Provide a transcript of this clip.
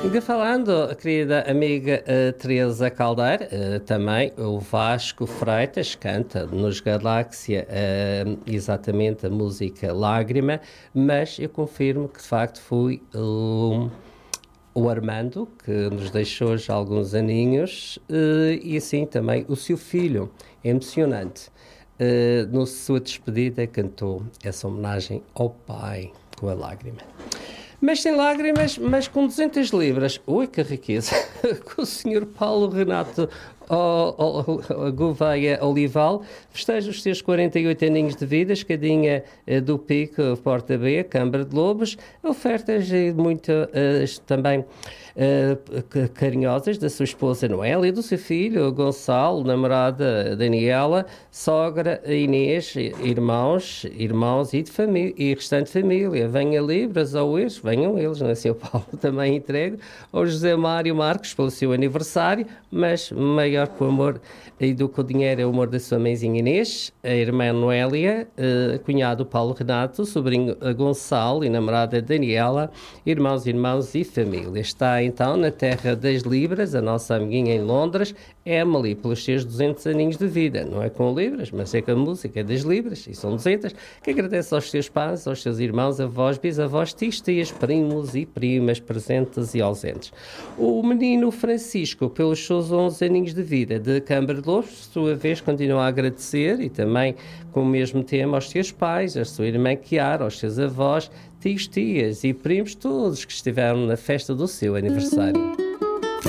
E falando, querida amiga Teresa Caldeira, também o Vasco Freitas canta nos Galáxia exatamente a música Lágrima, mas eu confirmo que de facto foi o Armando, que nos deixou já há alguns aninhos, e assim também o seu filho, emocionante. Na sua despedida cantou essa homenagem ao pai com a lágrima. Mas sem lágrimas, mas com 200 libras. Ui, que riqueza! Com o Sr. Paulo Renato Gouveia Olival, festeja os seus 48 aninhos de vida, escadinha do Pico, Porta B, Câmara de Lobos, ofertas muito também carinhosas da sua esposa Noélia, do seu filho Gonçalo, namorada Daniela, sogra Inês, irmãos e restante família. Venha Libras ou eles, venham eles, não é? Sr. Paulo também entregue ao José Mário Marcos pelo seu aniversário, mas maior que o amor e do que o dinheiro é o amor da sua mãezinha Inês, a irmã Noélia, cunhado Paulo Renato, sobrinho Gonçalo e namorada Daniela, irmãos e família. Está então na terra das Libras, a nossa amiguinha em Londres, Emily, pelos seus 200 aninhos de vida. Não é com Libras, mas é com a música das Libras, e são 200, que agradece aos seus pais, aos seus irmãos, avós, bisavós, tios, tias, primos e primas, presentes e ausentes. O menino Francisco, pelos seus 11 aninhos de vida, de Câmara de Lobos, por sua vez, continua a agradecer, e também com o mesmo tema, aos seus pais, à sua irmã Chiara, aos seus avós, tios, tias e primos, todos que estiveram na festa do seu aniversário.